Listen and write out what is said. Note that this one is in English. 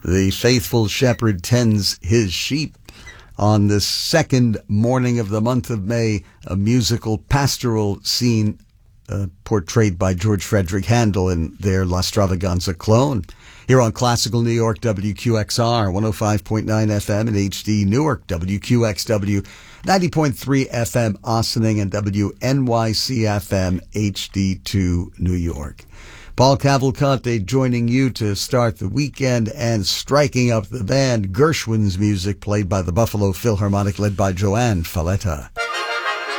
The faithful shepherd tends his sheep. On the second morning of the month of May, a musical pastoral scene portrayed by George Frederick Handel in their La Stravaganza clone. Here on Classical New York, WQXR, 105.9 FM in HD Newark, WQXW, 90.3 FM Ossining, and WNYC FM HD2 New York. Paul Cavalcante joining you to start the weekend and striking up the band. Gershwin's music played by the Buffalo Philharmonic led by Joanne Falletta.